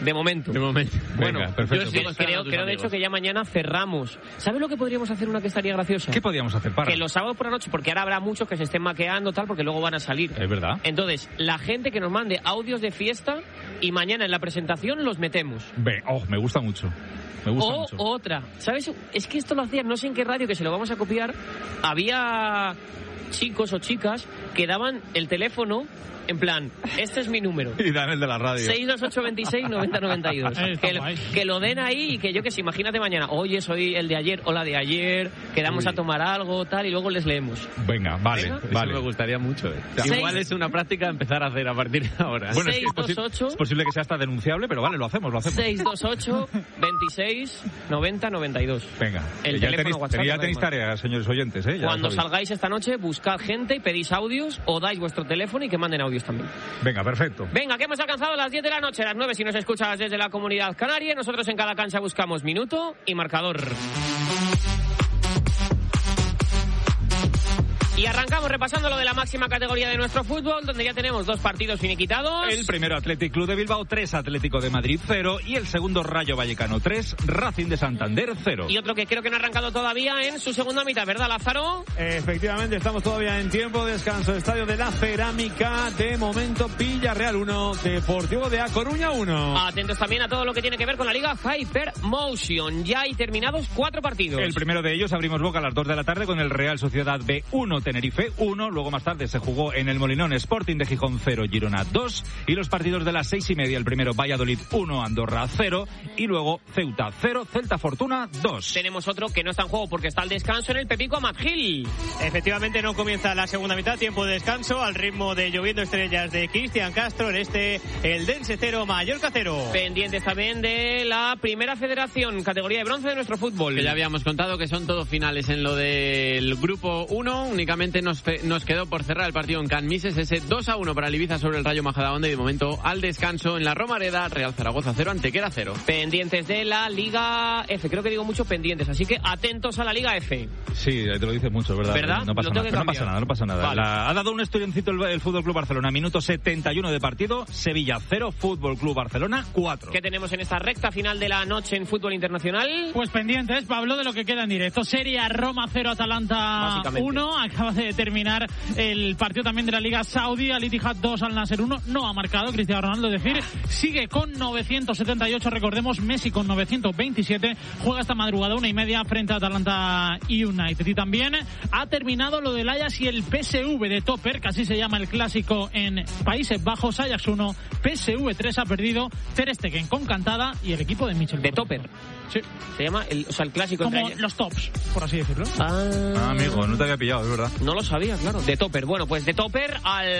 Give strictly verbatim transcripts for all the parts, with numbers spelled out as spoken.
De momento. De momento. Bueno, Venga, perfecto. yo sí, creo, creo de hecho que ya mañana cerramos. ¿Sabes lo que podríamos hacer, una que estaría graciosa? ¿Qué podríamos hacer, para? Que los sábados por la noche, porque ahora habrá muchos que se estén maqueando tal, porque luego van a salir. Es verdad. Entonces, la gente que nos mande audios de fiesta y mañana en la presentación los metemos. Ve, oh, me gusta mucho. Me gusta o mucho. otra, ¿sabes? Es que esto lo hacían, no sé en qué radio, que se lo vamos a copiar. Había chicos o chicas que daban el teléfono en plan, este es mi número. Y dan el de la radio. seis dos ocho veintiséis noventa noventa y dos. Que, que lo den ahí y que yo que sé, imagínate mañana, oye, soy el de ayer o la de ayer, quedamos Uy. a tomar algo, tal, y luego les leemos. Venga, vale, Venga. vale. Eso me gustaría mucho. Eh. Seis... Igual es una práctica empezar a hacer a partir de ahora. Bueno, seis dos ocho, es, que es, posi- es posible que sea hasta denunciable, pero vale, lo hacemos, lo hacemos. seis dos ocho veintiséis noventa noventa y dos. Venga, el ya teléfono tenéis, WhatsApp. Ya tenéis tareas, señores oyentes, ¿eh? Ya Cuando salgáis esta noche, buscad gente y pedís audios o dais vuestro teléfono y que manden audios también. Venga, perfecto. Venga, que hemos alcanzado las diez de la noche, las nueve si nos escuchas desde la Comunidad Canaria. Nosotros en cada cancha buscamos minuto y marcador. Y arrancamos repasando lo de la máxima categoría de nuestro fútbol, donde ya tenemos dos partidos finiquitados. El primero, Athletic Club de Bilbao tres, Atlético de Madrid cero. Y el segundo, Rayo Vallecano tres, Racing de Santander cero. Y otro que creo que no ha arrancado todavía en su segunda mitad, ¿verdad, Lázaro? Efectivamente, estamos todavía en tiempo de descanso. Estadio de la Cerámica, de momento Villarreal uno, Deportivo de A Coruña uno. Atentos también a todo lo que tiene que ver con la Liga Hypermotion. Ya hay terminados cuatro partidos. El primero de ellos, abrimos boca a las dos de la tarde con el Real Sociedad B uno, Tenerife uno, luego más tarde se jugó en el Molinón Sporting de Gijón cero, Girona dos, y los partidos de las seis y media, el primero Valladolid uno, Andorra cero, y luego Ceuta cero, Celta Fortuna dos. Tenemos otro que no está en juego porque está al descanso en el Pepico Amat Gil. Efectivamente no comienza la segunda mitad, tiempo de descanso al ritmo de Lloviendo Estrellas de Cristian Castro, en este el Dense cero, Mallorca cero. Pendientes también de la Primera Federación, categoría de bronce de nuestro fútbol. Que ya habíamos contado que son todos finales en lo del grupo uno, únicamente nos, fe, nos quedó por cerrar el partido en Can Mises, ese dos a uno para el Ibiza sobre el Rayo Majadahonda, y de momento al descanso en la Romareda, Real Zaragoza cero, Antequera cero. Pendientes de la Liga F, creo que digo mucho pendientes, así que atentos a la Liga F. Sí, te lo dices mucho, ¿verdad? ¿Verdad? No pasa, nada, no pasa nada, no pasa nada. Vale. La, ha dado un estudiancito el, el Fútbol Club Barcelona, minuto setenta y uno de partido, Sevilla cero, Fútbol Club Barcelona cuatro. ¿Qué tenemos en esta recta final de la noche en fútbol internacional? Pues pendientes, Pablo, de lo que queda en directo. Serie A, Roma cero, Atalanta uno. Acaba de terminar el partido también de la Liga Saudí, Al Ittihad dos, Al Nasser uno. No ha marcado Cristiano Ronaldo, es decir, sigue con novecientos setenta y ocho, recordemos, Messi con novecientos veintisiete, juega esta madrugada una y media frente a Atalanta United. Y también ha terminado lo del Ajax y el P S V de Topper, que así se llama el clásico en Países Bajos. Ajax uno, P S V tres, ha perdido Ter Stegen con cantada y el equipo de Michel. De Topper. Sí. Se llama, el, o sea, el clásico. Como entre... los tops, por así decirlo. Ah, ah, amigo, no te había pillado, es verdad. No lo sabía, claro. De Topper. Bueno, pues de Topper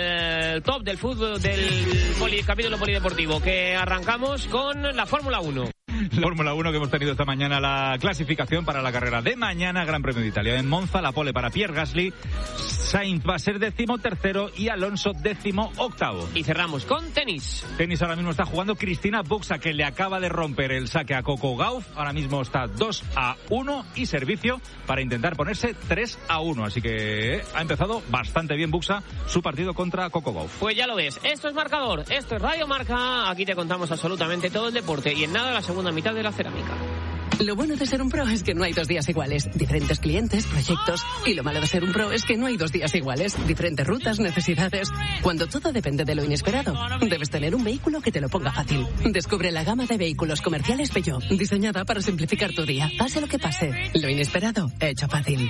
al top del fútbol, del poli, capítulo polideportivo, que arrancamos con la Fórmula uno. Fórmula uno, que hemos tenido esta mañana la clasificación para la carrera de mañana, Gran Premio de Italia. En Monza, la pole para Pierre Gasly, Sainz va a ser décimo tercero y Alonso décimo octavo. Y cerramos con tenis. Tenis ahora mismo está jugando Cristina Buxa, que le acaba de romper el saque a Coco Gauff. Ahora mismo está dos a uno y servicio para intentar ponerse tres a uno. Así que ha empezado bastante bien Buxa su partido contra Coco Gauff. Pues ya lo ves, esto es Marcador, esto es Radio Marca. Aquí te contamos absolutamente todo el deporte y en nada la segunda mitad de la cerámica. Lo bueno de ser un pro es que no hay dos días iguales. Diferentes clientes, proyectos. Y lo malo de ser un pro es que no hay dos días iguales. Diferentes rutas, necesidades. Cuando todo depende de lo inesperado, debes tener un vehículo que te lo ponga fácil. Descubre la gama de vehículos comerciales Peugeot, diseñada para simplificar tu día. Pase lo que pase, lo inesperado, hecho fácil.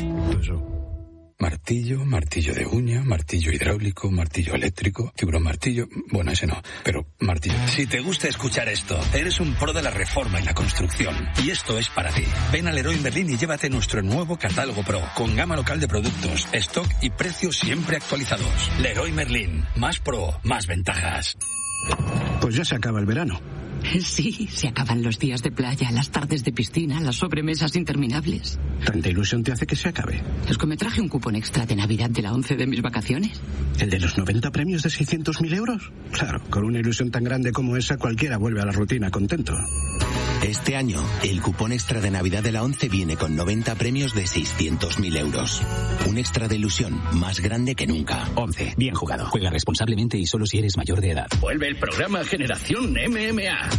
Martillo, martillo de uña, martillo hidráulico, martillo eléctrico, tiburón martillo, bueno, ese no, pero martillo. Si te gusta escuchar esto, eres un pro de la reforma y la construcción, y esto es para ti. Ven a Leroy Merlin y llévate nuestro nuevo catálogo Pro, con gama local de productos, stock y precios siempre actualizados. Leroy Merlin, más pro, más ventajas. Pues ya se acaba el verano. Sí, se acaban los días de playa, las tardes de piscina, las sobremesas interminables. ¿Tanta ilusión te hace que se acabe? Es que me traje un cupón extra de Navidad de la once de mis vacaciones. ¿El de los noventa premios de seiscientos mil euros? Claro, con una ilusión tan grande como esa, cualquiera vuelve a la rutina contento. Este año, el cupón extra de Navidad de la once viene con noventa premios de seiscientos mil euros. Un extra de ilusión más grande que nunca. once. Bien jugado. Juega responsablemente y solo si eres mayor de edad. Vuelve el programa Generación M M A.